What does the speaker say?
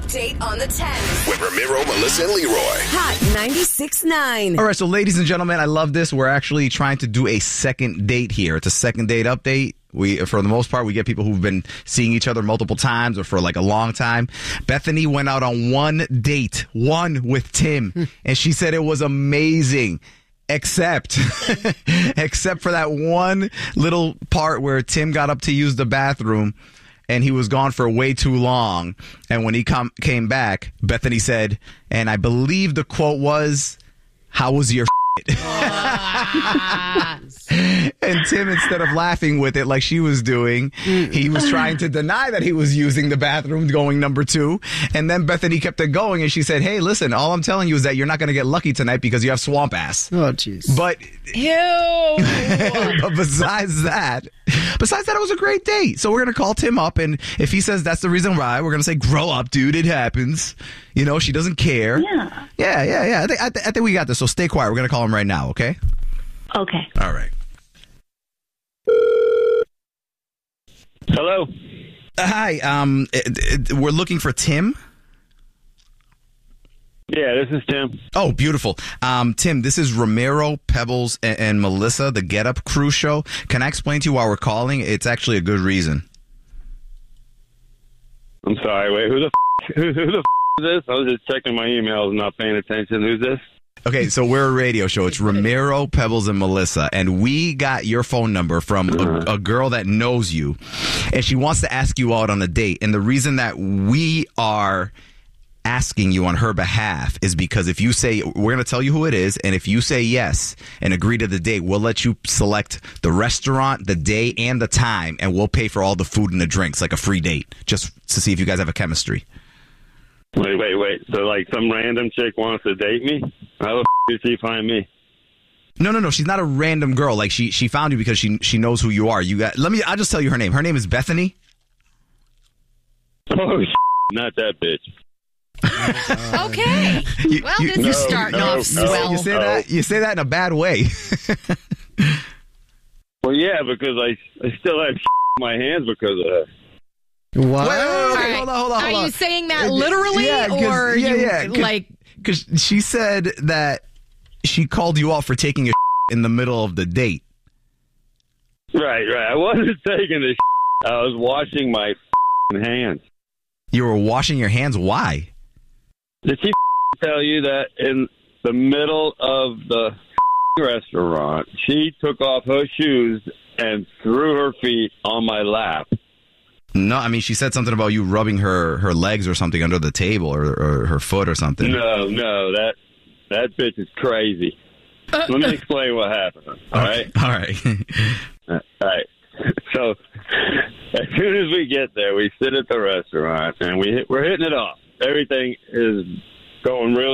update on the 10s. With Ramiro, Melissa, and Leroy. Hot 96.9. All right, so ladies and gentlemen, I love this. We're actually trying to do a second date here. It's a second date update. For the most part, we get people who've been seeing each other multiple times or for like a long time. Bethany went out on one date with Tim, and she said it was amazing. Except for that one little part where Tim got up to use the bathroom and he was gone for way too long. And when he came back, Bethany said, and I believe the quote was, "How was your And Tim, instead of laughing with it like she was doing, he was trying to deny that he was using the bathroom going number 2. And then Bethany kept it going and she said, "Hey, listen, all I'm telling you is that you're not going to get lucky tonight because you have swamp ass." Oh, jeez. But, but besides that, it was a great date. So we're going to call Tim up, and if he says that's the reason why, we're going to say, "Grow up, dude. It happens." You know, she doesn't care. Yeah. I think we got this. So stay quiet. We're going to call him right now, okay? Okay. All right. Hello. Hi. We're looking for Tim. Yeah, this is Tim. Oh, beautiful. Tim, this is Ramiro, Pebbles, and Melissa, the Get Up Crew show. Can I explain to you why we're calling? It's actually a good reason. I'm sorry. Wait, who the is this? I was just checking my emails and not paying attention. Who's this? Okay, so we're a radio show. It's Ramiro, Pebbles, and Melissa, and we got your phone number from a girl that knows you, and she wants to ask you out on a date. And the reason that we are asking you on her behalf is because if you say, we're going to tell you who it is, and if you say yes and agree to the date, we'll let you select the restaurant, the day, and the time, and we'll pay for all the food and the drinks, like a free date, just to see if you guys have a chemistry. Wait. So, like, some random chick wants to date me? How the did she find me? No. She's not a random girl. Like, she found you because she knows who you are. I'll just tell you her name. Her name is Bethany. Oh, not that bitch. Okay. This is starting off swell. You say that in a bad way. Well, yeah, because I still have in my hands because of her. What? Wait, hold on. Are you saying that literally, or because she said that she called you out for taking a in the middle of the date. Right. I wasn't taking the I was washing my hands. You were washing your hands? Why? Did she tell you that in the middle of the restaurant, she took off her shoes and threw her feet on my lap? No, I mean, she said something about you rubbing her legs or something under the table or her foot or something. No, that bitch is crazy. Let me explain what happened. All right. All right. So as soon as we get there, we sit at the restaurant and we're hitting it off. Everything is going really